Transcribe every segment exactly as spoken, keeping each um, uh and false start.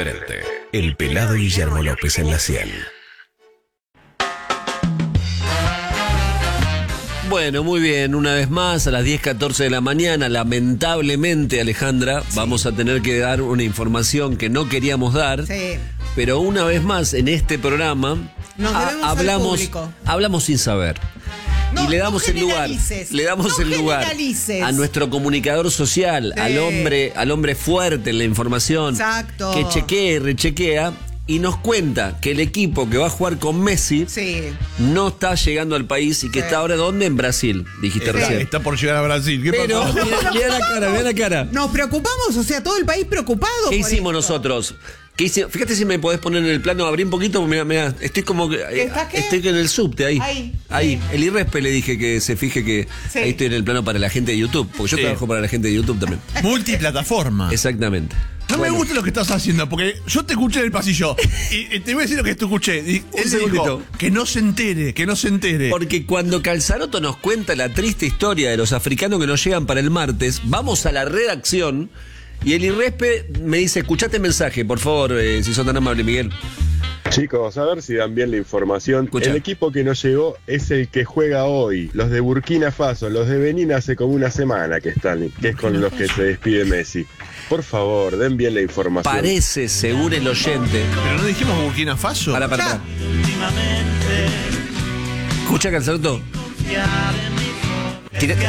diferente. El pelado Guillermo López en la cien. Bueno, muy bien, una vez más a las diez catorce de la mañana, lamentablemente, Alejandra, sí. vamos a tener que dar una información que no queríamos dar, sí. pero una vez más en este programa Nos a, hablamos, hablamos sin saber. No, y le damos no el lugar, le damos no el lugar a nuestro comunicador social, sí. al hombre, al hombre fuerte en la información, Exacto. que chequea y rechequea. Y nos cuenta que el equipo que va a jugar con Messi sí. no está llegando al país y que sí. está ahora ¿dónde? En Brasil, dijiste está, recién. Está por llegar a Brasil. ¿Qué Pero, pasó? mira, mira la cara, mira la cara. Nos preocupamos, o sea, todo el país preocupado. ¿Qué por hicimos esto. nosotros? ¿Qué hice? Fíjate si me podés poner en el plano, abrí un poquito, mira, mira, estoy como que ¿Estás qué? estoy en el subte ahí. Ahí. Ahí. Sí. El Irrespe le dije que se fije que sí. ahí estoy en el plano para la gente de YouTube, porque yo sí. trabajo para la gente de YouTube también. Multiplataforma. Exactamente. No bueno. me gusta lo que estás haciendo, porque yo te escuché en el pasillo y, y te voy a decir lo que te escuché. Y él dijo, que no se entere, que no se entere. Porque cuando Calzaroto nos cuenta la triste historia de los africanos que no llegan para el martes, vamos a la redacción y el Irrespe me dice, escuchate el mensaje, por favor, eh, si son tan amables, Miguel. Chicos, a ver si dan bien la información. Escucha. El equipo que no llegó es el que juega hoy. Los de Burkina Faso, los de Benín hace como una semana que están, que es con los que se despide Messi. Por favor, den bien la información. Parece, según el oyente. Pero no dijimos Burkina Faso. Para, para, para. Escucha, Calzaroto. Tira...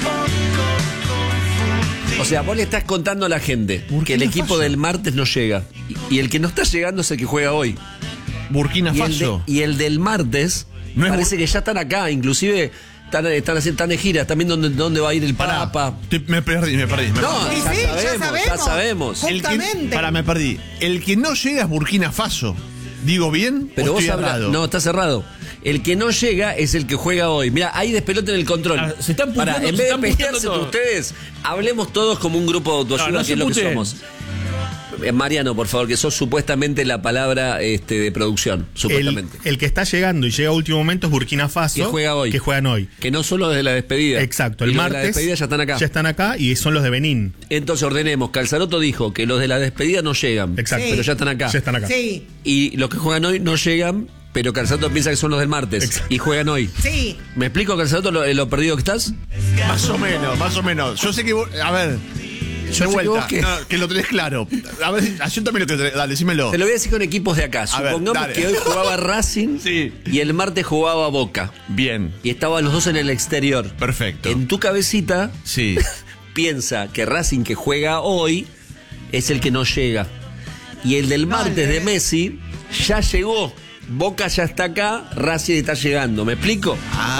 O sea, vos le estás contando a la gente Burkina que el equipo Faso. del martes no llega. Y, y el que no está llegando es el que juega hoy. Burkina y Faso. El de, y el del martes no parece que ya están acá. Inclusive están, están, están de gira. También dónde, dónde va a ir el Pará, Papa. Te, me perdí, me perdí. Me No, perdí. ya, sí, sabemos, ya sabemos. ya sabemos. El que, Justamente. para, me perdí. El que no llega es Burkina Faso. ¿Digo bien? Pero o vos estoy habla, errado? no, está cerrado. El que no llega es el que juega hoy. Mira, hay despelote en el control. Ah, se están Pará, puteando, en se vez de están pelearse puteando entre ustedes, hablemos todos como un grupo de autoayuda, No, no que se es lo que puteen. somos. Eh, Mariano, por favor, que sos supuestamente la palabra este, de producción. Supuestamente. El, el que está llegando y llega a último momento es Burkina Faso. Que juega hoy. Que juegan hoy. Que no solo desde la despedida. Exacto. Y El los martes. de la despedida ya están acá. Ya están acá y son los de Benín. Entonces ordenemos. Calzaroto dijo que los de la despedida no llegan. Exacto. Pero ya están acá. Ya están acá. Sí. Y los que juegan hoy no llegan. Pero Calzaroto piensa que son los del martes. Exacto. Y juegan hoy. Sí. ¿Me explico, Calzaroto, lo, lo perdido que estás? Más o menos, más o menos. Yo sé que vos, a ver, Yo de sé que vuelta, vos que- no, que lo tenés claro. A ver, yo también lo tenés, dale, decímelo. Te lo voy a decir con equipos de acá. A ver, Supongamos dale. que hoy jugaba Racing Sí. y el martes jugaba Boca. Bien, Y estaban los dos en el exterior. perfecto. En tu cabecita Sí. piensa que Racing que juega hoy es el que no llega. Y el del martes de Messi ya llegó. Boca ya está acá, Racing está llegando. ¿Me explico?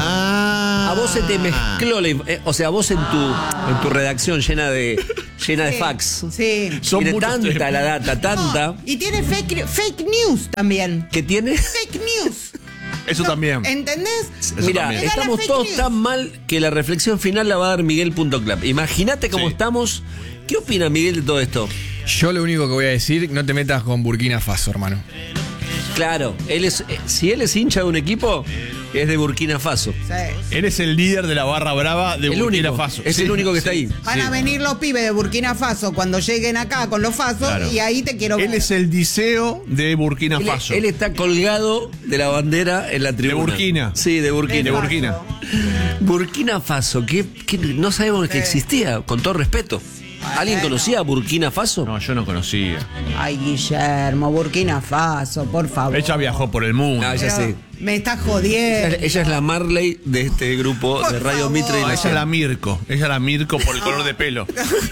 Ah. A vos se te mezcló la inf- eh, o sea, vos en tu en tu redacción llena de llena de Sí. fax. Sí. Son Tiene muchos tanta temas. la data, tanta No, y tiene fake, fake news también. que tiene. Fake news. Eso también. ¿Entendés? Eso Mira, también. Era la estamos fake todos news. tan mal que la reflexión final la va a dar Miguel punto club. Imagínate cómo Sí. estamos. ¿Qué opina Miguel de todo esto? Yo lo único que voy a decir, no te metas con Burkina Faso, hermano. Claro, él es, eh, si él es hincha de un equipo, es de Burkina Faso. Sí. Eres el líder de la barra brava de El Burkina único, Faso. es el único que está ahí. Van Sí. a venir los pibes de Burkina Faso cuando lleguen acá con los Fasos Claro. y ahí te quiero ver. Él es el Diceo de Burkina Él, Faso. él está colgado de la bandera en la tribuna. Burkina. Sí, de Burkina. de Faso. Burkina. Burkina Faso, que, que no sabemos que existía, con todo respeto. ¿Alguien Bueno. conocía a Burkina Faso? No, yo no conocía. Ay, Guillermo, Burkina Faso, por favor. Ella viajó por el mundo. No, ella Pero sí. me estás Ella, jodiendo. ella es la Marley de este grupo Por de Radio favor. Mitre y No, la ella es la Mirko. Ella es la Mirko por el color de pelo.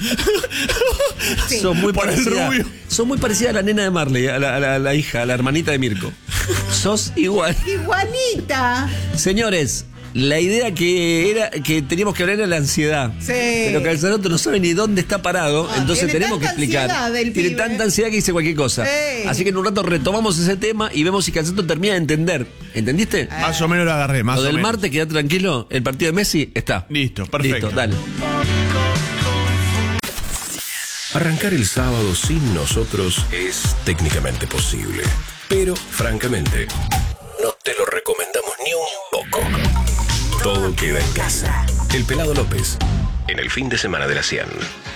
Sí. Son muy Por el parecidas. rubio. Son muy parecidas a la nena de Marley, a la, a la- a la hija, a la hermanita de Mirko. Sos igual. Igualita. Señores, la idea que era que teníamos que hablar era la ansiedad. Sí. Pero Calzaroto no sabe ni dónde está parado, Ah, entonces tiene tenemos que tanta explicar. ansiedad el Tiene pibe. tanta ansiedad que dice cualquier cosa. Sí. Así que en un rato retomamos ese tema y vemos si Calzaroto termina de entender. ¿Entendiste? Más o menos lo agarré, más Lo o del menos. martes, queda tranquilo. El partido de Messi está. Listo, perfecto. Listo, dale. Arrancar el sábado sin nosotros es técnicamente posible. Pero, francamente, no te lo recomendamos ni un poco. Todo queda en casa. El Pelado López, en el fin de semana de la cien.